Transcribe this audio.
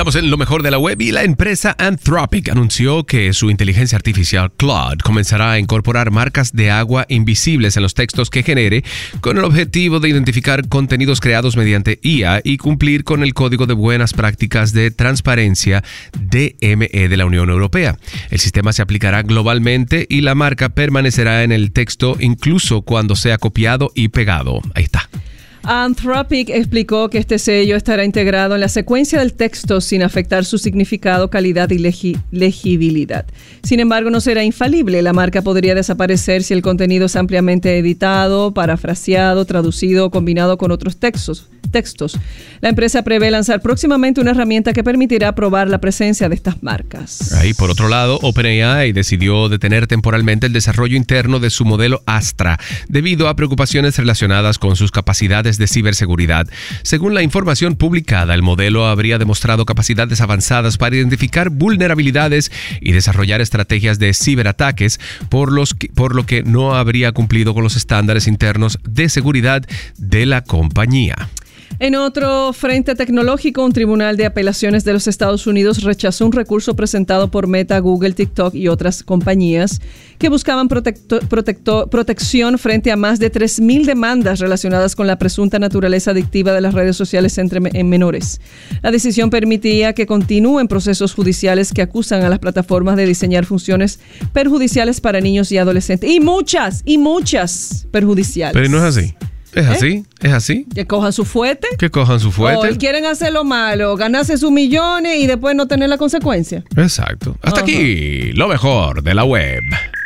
Estamos en lo mejor de la web y la empresa Anthropic anunció que su inteligencia artificial Claude comenzará a incorporar marcas de agua invisibles en los textos que genere con el objetivo de identificar contenidos creados mediante IA y cumplir con el Código de Buenas Prácticas de Transparencia DME de la Unión Europea. El sistema se aplicará globalmente y la marca permanecerá en el texto incluso cuando sea copiado y pegado. Ahí está. Anthropic explicó que este sello estará integrado en la secuencia del texto sin afectar su significado, calidad y legibilidad. Sin embargo, no será infalible. La marca podría desaparecer si el contenido es ampliamente editado, parafraseado, traducido o combinado con otros textos. La empresa prevé lanzar próximamente una herramienta que permitirá probar la presencia de estas marcas. Ahí, por otro lado, OpenAI decidió detener temporalmente el desarrollo interno de su modelo Astra debido a preocupaciones relacionadas con sus capacidades de ciberseguridad. Según la información publicada, el modelo habría demostrado capacidades avanzadas para identificar vulnerabilidades y desarrollar estrategias de ciberataques, por lo que no habría cumplido con los estándares internos de seguridad de la compañía. En otro frente tecnológico, un tribunal de apelaciones de los Estados Unidos rechazó un recurso presentado por Meta, Google, TikTok y otras compañías que buscaban protección frente a más de 3,000 demandas relacionadas con la presunta naturaleza adictiva de las redes sociales en menores. La decisión permitía que continúen procesos judiciales que acusan a las plataformas de diseñar funciones perjudiciales para niños y adolescentes. Y muchas perjudiciales. Pero no es así. ¿Es así? ¿Es así? Que cojan su fuete. O quieren hacer lo malo, ganarse sus millones y después no tener la consecuencia. Exacto. Hasta aquí, lo mejor de la web.